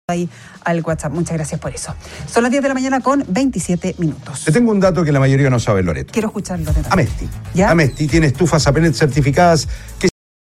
ahí al WhatsApp. Muchas gracias por eso. Son las 10 de la mañana con 27 minutos. Te tengo un dato que la mayoría no sabe, Loreto. Quiero escucharlo. Amesti. ¿Ya? Amesti tiene estufas a pellet certificadas que